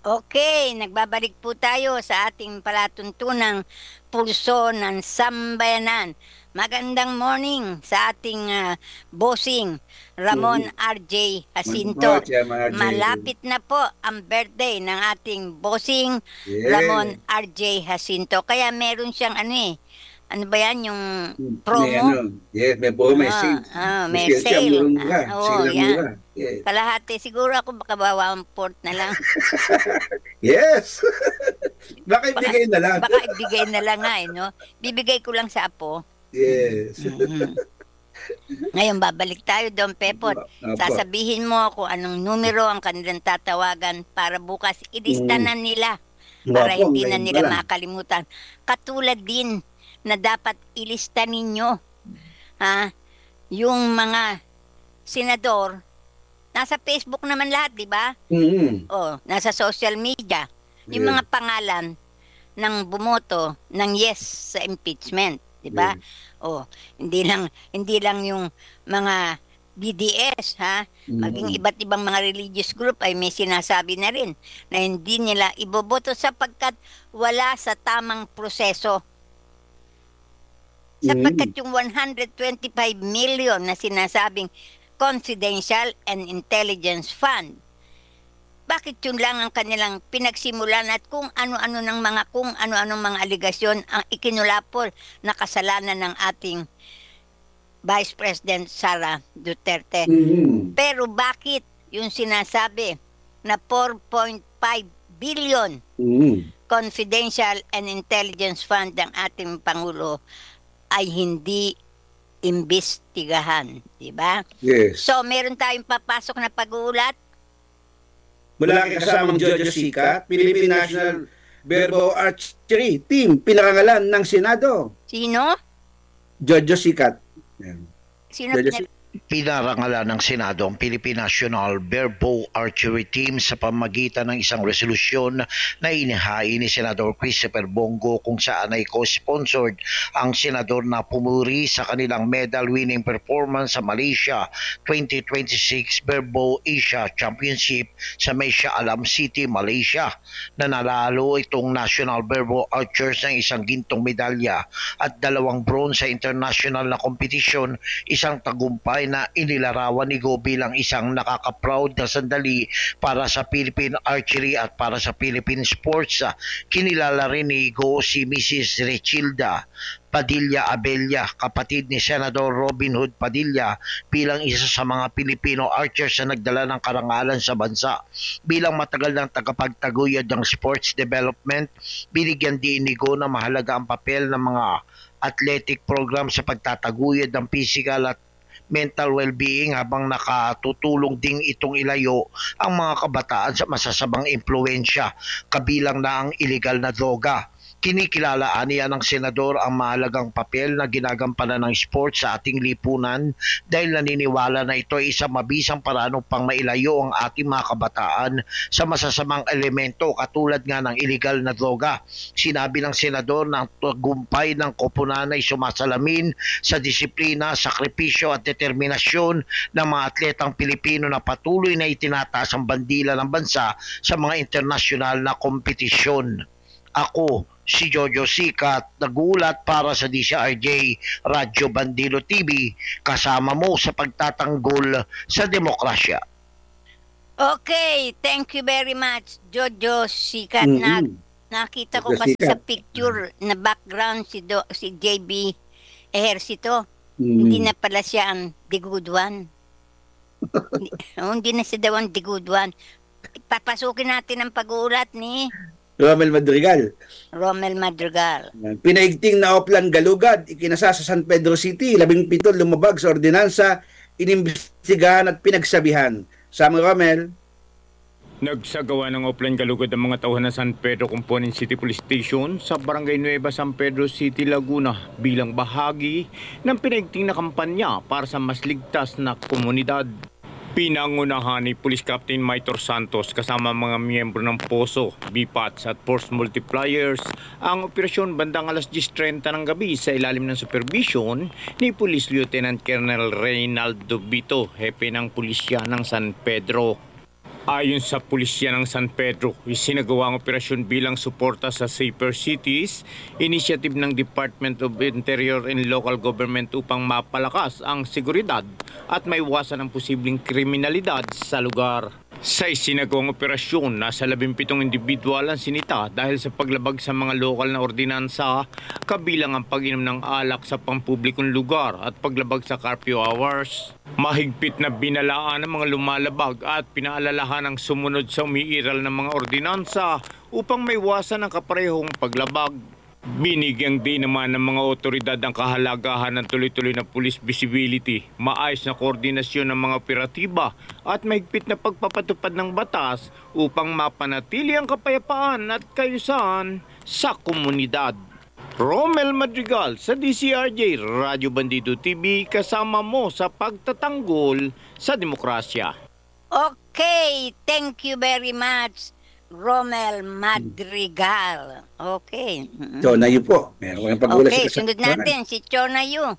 Okay, nagbabalik po tayo sa ating palatuntunang pulso ng sambayanan. Magandang morning sa ating bossing, Ramon Mm. R.J. Morning po, Jacinto. Chairman RJ. Malapit na po ang birthday ng ating bossing, Yeah. Ramon R.J. Jacinto. Kaya meron siyang ano ba yan, yung May promo? ano, yeah, may po, may sale. May May sale siya, sale. murang-mura. Oo, Sale na yan. mura. Yeah. Kalahati. Siguro ako baka bawa ang port na lang. Yes! Baka Baka, ibigay na lang. baka ibigay na lang nga no? Bibigay ko lang sa apo. Yes. Mhm. Ngayon, babalik tayo doon, Pepot. Opo. Sasabihin mo kung anong numero ang kanilang tatawagan para bukas ilista Mm. na nila para Opo, hindi na ngayon pa nila lang. makalimutan. Katulad din na dapat ilista ninyo ha, yung mga senador. Nasa Facebook naman lahat, di ba? Mm. O, nasa social media. Yung Yeah. mga pangalan ng bumoto ng yes sa impeachment, 'di ba? Yeah. Oh, hindi lang yung mga BDS ha, maging Mm. iba't ibang mga religious group ay may sinasabi na rin na hindi nila iboboto sapagkat wala sa tamang proseso. Mm. Sapagkat yung 125 million na sinasabing confidential and intelligence fund, bakit yun lang ang kanilang pinagsimulan at kung ano-anong mga aligasyon ang ikinulapol na kasalanan ng ating Vice President Sara Duterte. Mm. Pero bakit yung sinasabi na 4.5 billion Mm. confidential and intelligence fund ng ating Pangulo ay hindi imbestigahan, di ba? Yes. So, meron tayong papasok na pag-uulat. Mula kay kasamang Jojo Sikat, Philippine National Verbo Archery Team, pinakangalan ng Senado. Sino? Jojo Sikat. Yan. Sino Jojo pinag- Pinarangalan ng Senado ang Philippine National Barebow Archery Team sa pamamagitan ng isang resolusyon na inihain ni Senador Christopher Bongo kung saan ay co-sponsored ang senador na pumuri sa kanilang medal-winning performance sa Malaysia 2026 Barebow Asia Championship sa Mesia Alam City, Malaysia. Nanalo itong National Barebow Archers ng isang gintong medalya at 2 bronze sa international na kompetisyon, isang tagumpay na inilarawan ni Go bilang isang nakaka-proud na sandali para sa Philippine Archery at para sa Philippine Sports. Kinilala rin ni Go si Mrs. Rechilda Padilla Abella, kapatid ni Senador Robin Hood Padilla, bilang isa sa mga Pilipino archers na nagdala ng karangalan sa bansa. Bilang matagal ng tagapagtaguyod ng sports development, binigyan din ni Go na mahalaga ang papel ng mga athletic program sa pagtataguyod ng physical at mental well-being habang nakatutulong ding itong ilayo ang mga kabataan sa masasabang impluensya, kabilang na ang illegal na droga. Kinikilala niya ng senador ang mahalagang papel na ginagampanan ng sports sa ating lipunan dahil naniniwala na ito ay isang mabisang paraan upang mailayo ang ating mga kabataan sa masasamang elemento katulad nga ng illegal na droga. Sinabi ng senador na ang tagumpay ng koponan ay sumasalamin sa disiplina, sakripisyo at determinasyon ng mga atletang Pilipino na patuloy na itinataas ang bandila ng bansa sa mga internasyonal na kompetisyon. Ako, si Jojo Sikat, nagulat para sa DCRJ Radyo Bandilo TV, kasama mo sa pagtatanggol sa demokrasya. Okay, thank you very much, Jojo Sikat. Mm-mm. Nakita ko Jojo kasi sa Sikat. picture na background si JB Ejercito. Hindi na pala siya ang the good one. Hindi na siya daw ang the good one. Papasukin natin ang pag-uulat ni Romel Madrigal. Romel Madrigal. Pinaigting na Oplan Galugad, ikinasa sa San Pedro City, 17 lumabag sa ordinansa, inimbestigahan at pinagsabihan. Sama Romel. Nagsagawa ng offline kalugod ang mga tauhan ng San Pedro Component City Police Station sa Barangay Nueva San Pedro City, Laguna bilang bahagi ng pinaigting na kampanya para sa mas ligtas na komunidad. Pinangunahan ni Police Captain Maitor Santos kasama mga miyembro ng POSO, BPATS at Force Multipliers ang operasyon bandang alas 10:30 ng gabi sa ilalim ng supervision ni Police Lieutenant Colonel Reynaldo Bito, hepe ng pulisya ng San Pedro. Ayon sa pulisya ng San Pedro, isinagawa ang operasyon bilang suporta sa Safer Cities, initiative ng Department of Interior and Local Government upang mapalakas ang seguridad at maiwasan ang posibleng kriminalidad sa lugar. Sa isinagawang operasyon, nasa 17 individual ang sinita dahil sa paglabag sa mga lokal na ordinansa, kabilang ang pag-inom ng alak sa pampublikong lugar at paglabag sa curfew hours. Mahigpit na binalaan ng mga lumalabag at pinaalalahan ang sumunod sa umiiral ng mga ordinansa upang maiwasan ang kaparehong paglabag. Binigyang din naman ng mga otoridad ang kahalagahan ng tuloy-tuloy na police visibility, maayos na koordinasyon ng mga operatiba at mahigpit na pagpapatupad ng batas upang mapanatili ang kapayapaan at kaayusan sa komunidad. Romel Madrigal sa DCRJ Radyo Bandido TV, kasama mo sa pagtatanggol sa demokrasya. Okay, thank you very much, Romel Madrigal. Okay. Chona Yu po. Meron kayong pag-ulas Okay, sa sunod kasamahan. natin si Chona Yu.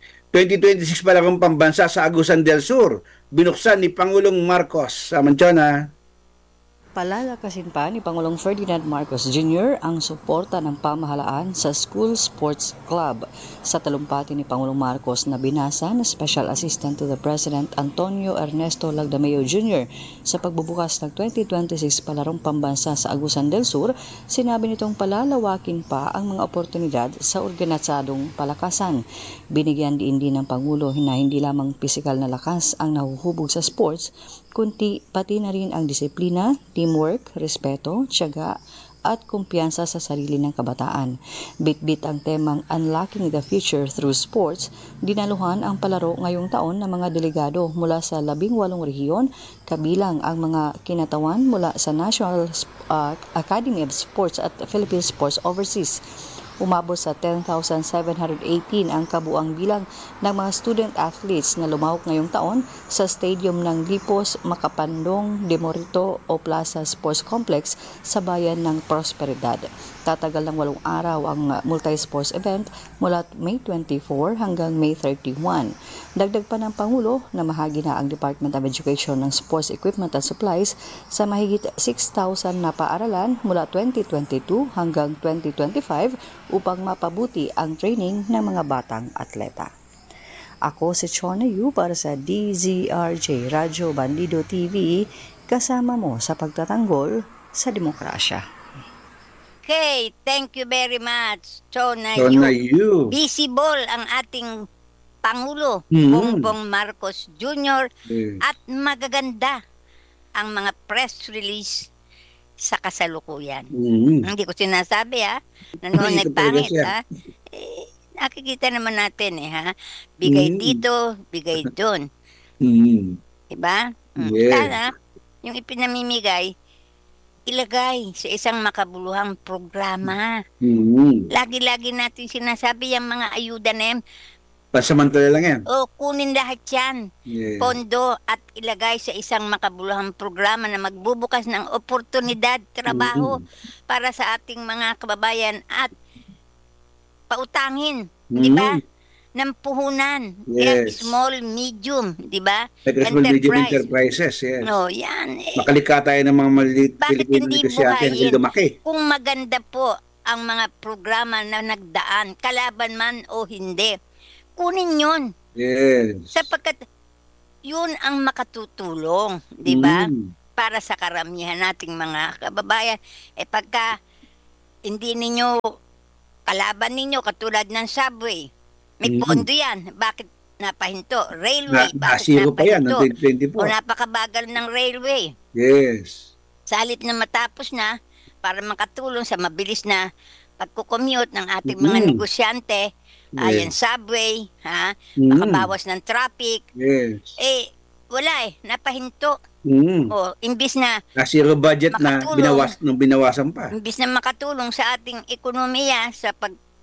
2026 pa lang ang pambansa sa Agusan del Sur. Binuksan ni Pangulong Marcos. Chona. Palalakasin pa ni Pangulong Ferdinand Marcos Jr. ang suporta ng pamahalaan sa School Sports Club. Sa talumpati ni Pangulong Marcos na binasa na Special Assistant to the President Antonio Ernesto Lagdameo Jr. sa pagbubukas ng 2026 Palarong Pambansa sa Agusan del Sur, sinabi nitong palalawakin pa ang mga oportunidad sa organisadong palakasan. Binigyan din ng Pangulo na hindi lamang pisikal na lakas ang nahuhubog sa sports, kundi pati na rin ang disiplina, teamwork, respeto, tiyaga at kumpiyansa sa sarili ng kabataan. Bit-bit ang temang Unlocking the Future Through Sports, dinaluhan ang palaro ngayong taon ng mga delegado mula sa 18 rehiyon, kabilang ang mga kinatawan mula sa National Academy of Sports at Philippine Sports Overseas. Umabot sa 10,718 ang kabuang bilang ng mga student athletes na lumahok ngayong taon sa stadium ng Lipos, Makapandong, Demorito o Plaza Sports Complex sa bayan ng Prosperidad. Tatagal ng 8 araw ang multi-sports event mula May 24 hanggang May 31. Dagdag pa ng Pangulo na mahagi na ang Department of Education ng sports equipment and supplies sa mahigit 6,000 na paaralan mula 2022 hanggang 2025 upang mapabuti ang training ng mga batang atleta. Ako si Chona Yu para sa DZRJ Radyo Bandido TV, kasama mo sa pagtatanggol sa demokrasya. Okay, thank you very much, Chona Chona Yu. Yu. Visible ang ating Pangulo, Mhm. Bongbong Marcos Jr. Eh, at magaganda ang mga press release sa kasalukuyan. Hindi ko sinasabi nanonood Ito talaga pangit siya. nakikita naman natin bigay Mm. dito, bigay doon. Mm. Diba? Yes. Sana, yung ipinamimigay, ilagay sa isang makabuluhang programa. Mm. Lagi-lagi natin sinasabi yung mga ayuda na yan, Pansamantala lang yan. kunin lahat yan, Yes. pondo at ilagay sa isang makabuluhang programa na magbubukas ng oportunidad, trabaho para sa ating mga kababayan at pautangin, di ba? Ng puhunan, yung Yes. small, medium, di ba? Like small medium enterprises, yes. No, yan. Makalika tayo ng mga maliit Bakit Pilipino hindi negosyante na buhayin? lumaki. Kung maganda po ang mga programa na nagdaan, kalaban man o hindi, kunin yun. Yes. Sapagkat yun ang makatutulong, di ba? Mm. Para sa karamihan nating mga kababayan. Pagka hindi ninyo, kalaban ninyo, katulad ng subway, may Mm. pondo yan. Bakit napahinto? Railway, bakit Zero pa yan, napahinto? ng 2024. O napakabagal ng railway. Yes. Sa halip na matapos na, para makatulong sa mabilis na pagkukommute ng ating mga Mm. negosyante, yung subway, Mm. makabawas ng traffic, Yes. wala napahinto. Mm. O, imbis na Zero budget na Makatulong. binawasan pa. imbis na makatulong sa ating ekonomiya sa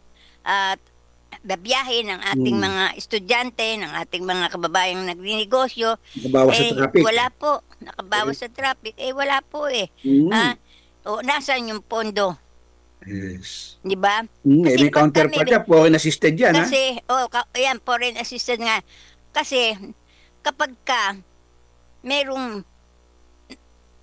babiyahe ng ating Mm. mga estudyante, ng ating mga kababayang nagninegosyo, Nakabawas sa traffic. wala po. Nakabawas sa traffic. Wala po Mm. Nasaan yung pondo? Yes. Di ba? Mm. Kasi May counterpart pagka ka, foreign assisted yan, ha? Kasi, ayan, foreign assistant nga. Kasi, kapag ka merong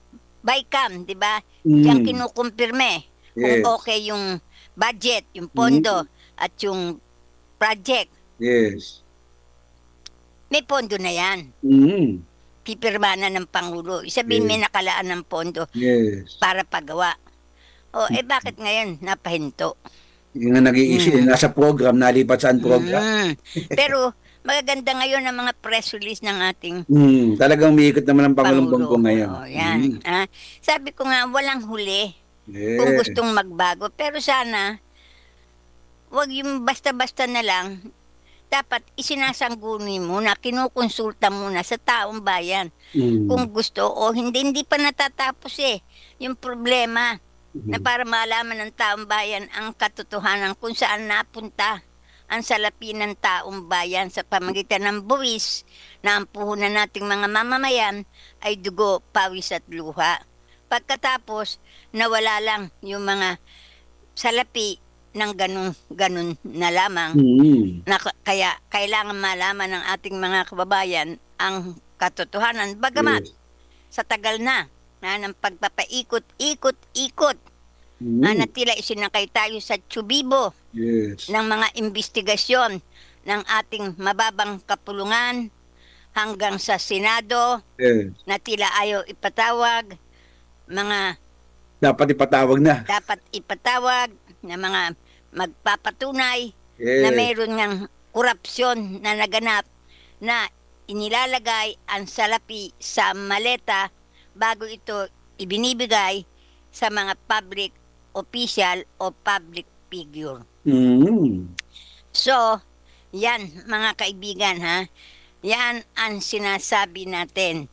BICAM, di ba? Mm. Diyan kinukumpirme kung Yes. okay yung budget, yung pondo, at yung project. Yes. May pondo na yan. Mm. Pipirma na ng Pangulo. Isabihin may Yes. nakalaan ng pondo Yes. para pagawa. O, bakit ngayon napahinto? Yung nga nag-i-issue, nasa program, nalipat saan program. Pero magaganda ngayon ang mga press release ng ating Talagang umiikot naman ang Pangulong Pangulo. Bongbong ngayon. O, yan. Sabi ko nga, walang huli Yes. kung gustong magbago. Pero sana, wag yung basta-basta na lang. Dapat isinasangguni muna, kinukonsulta muna sa taong bayan. Mm. Kung gusto o hindi pa natatapos yung problema na para malaman ng taong bayan ang katotohanan kung saan napunta ang salapi ng taong bayan sa pamagitan ng buwis na ang puhunan nating mga mamamayan ay dugo, pawis at luha. Pagkatapos, nawala lang yung mga salapi ng ganun na lamang na kaya kailangan malaman ng ating mga kababayan ang katotohanan. Bagamat Yes. sa tagal na ng pagpapaikot-ikot-ikot na tila isinakay tayo sa tsubibo Yes. ng mga investigasyon ng ating mababang kapulungan hanggang sa Senado Yes. na tila ayaw ipatawag, mga Dapat ipatawag na. dapat ipatawag na mga magpapatunay Yes. na mayroon ngang korupsyon na naganap na inilalagay ang salapi sa maleta bago ito ibinibigay sa mga public official o public figure. So, yan mga kaibigan yan ang sinasabi natin.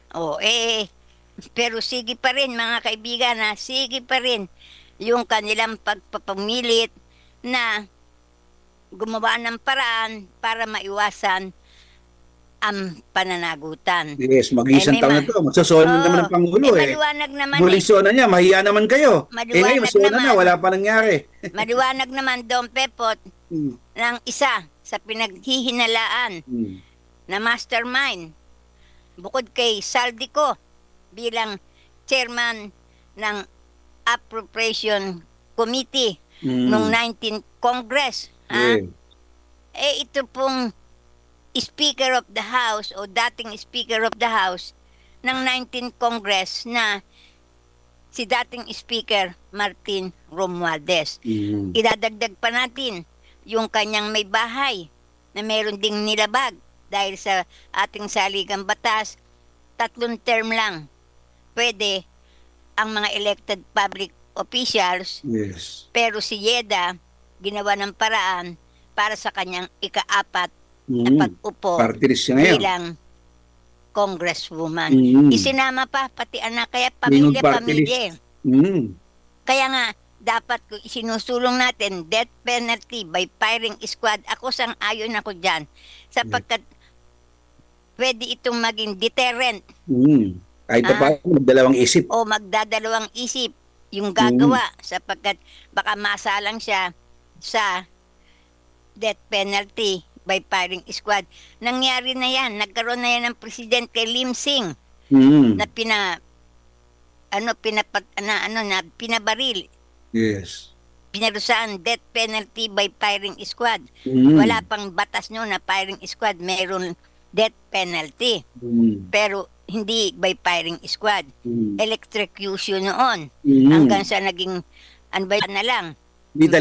Pero sige pa rin mga kaibigan sige pa rin yung kanilang pagpapamilit na gumawa ng paraan para maiwasan ang pananagutan. Yes, mag-isang may taon na to. Magsasona naman ang Pangulo maliwanag naman Huling sona niya, mahiya naman kayo. Maliwanag Ngayon, sona na, naman. wala pa nangyari. Maliwanag naman Don Pepot ng isa sa pinaghihinalaan na mastermind bukod kay Saldico bilang chairman ng Appropriation Committee noong 19th Congress. Yes. Ito pong Speaker of the House o dating Speaker of the House ng 19th Congress na si dating Speaker Martin Romualdez. Idadagdag pa natin yung kanyang may bahay na meron ding nilabag dahil sa ating saligang batas, 3 term lang pwede ang mga elected public officials, Yes. pero si Yeda ginawa ng paraan para sa kanyang ika-4 na pag-upo Party list siya ngayon. bilang congresswoman. Mm. Isinama pa pati anak, kaya Minong party pamilya-pamilya. list. Kaya nga, dapat kung isinusulong natin death penalty by firing squad, ako sang-ayon ako dyan. Sapagkat pwede itong maging deterrent Kahit pa magdalawang isip. o magdadalawang isip yung gagawa sapagkat baka masalang siya sa death penalty by firing squad. Nangyari na yan. Nagkaroon na yan ng Presidente Lim Sing na pinabaril, Yes. pinarusahan death penalty by firing squad. Wala pang batas noon na firing squad, mayroon death penalty. Pero hindi by firing squad. Electrocution noon. Hanggang sa naging na lang. Di